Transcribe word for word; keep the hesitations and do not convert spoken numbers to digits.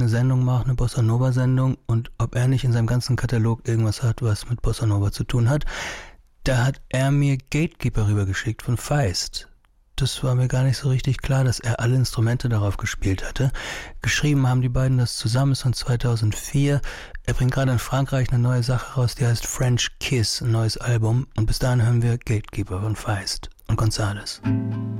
eine Sendung mache, eine Bossa Nova Sendung, und ob er nicht in seinem ganzen Katalog irgendwas hat, was mit Bossa Nova zu tun hat. Da hat er mir Gatekeeper rübergeschickt von Feist. Das war mir gar nicht so richtig klar, dass er alle Instrumente darauf gespielt hatte. Geschrieben haben die beiden das zusammen, ist von zweitausendvier. Er bringt gerade in Frankreich eine neue Sache raus, die heißt French Kiss, ein neues Album. Und bis dahin hören wir Gatekeeper von Feist und Gonzales.